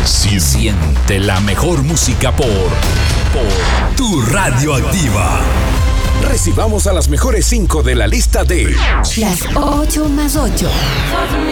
Siente la mejor música por Tu Radioactiva. Recibamos a las mejores 5 de la lista de Las 8 más 8.